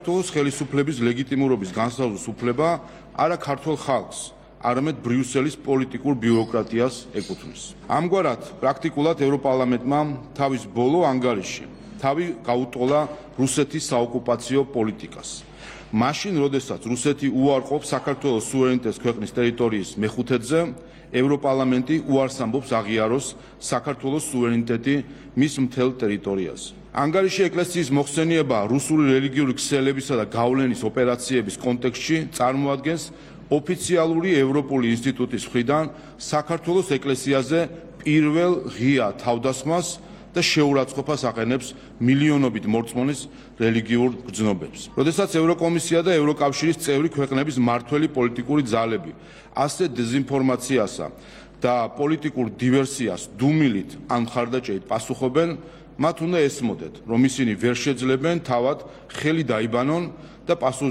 საქართველოს ხელისუფლების ლეგიტიმურობის განსაზღვრის უფლება არა ქართულ ხალხს, არამედ ბრიუსელის პოლიტიკურ ბიუროკრატიას ეკუთვნის. ამგვარად, პრაქტიკულად ევროპარლამენტმა თავის ბოლო ანგარიში თავი გაუტოლა რუსეთის საოკუპაციო პოლიტიკას. მაშინ, როდესაც რუსეთი უარყოფს საქართველოს სუვერენიტეტს ქვეყნის ტერიტორიის მეხუთედზე, ევროპარლამენტი უარს ამბობს აღიაროს საქართველოს სუვერენიტეტი მის მთელ ტერიტორიაზე. ანგარიში ეკლესიის მოხსენიება რუსული რელიგიური ქსელებისა და გავლენის ოპერაციების კონტექსტში წარმოადგენს ოფიციალური ევროპული ინსტიტუტის მხრიდან საქართველოს ეკლესიაზე პირველ ღია თავდასხმას და შეურაცხყოფას აყენებს მილიონობით მორწმუნის რელიგიურ გრძნობებს. როდესაც ევროკომისია და ევროკავშირის წევრი ქვეყნების მმართველი პოლიტიკური ძალები ასე დეზინფორმაციასა და პოლიტიკურ დივერსიას დუმილით ან მხარდაჭერით პასუხობენ, მათ უნდა ესმოდეთ, რომ ისინი ვერ შეძლებენ თავად ხელი დაიბანონ და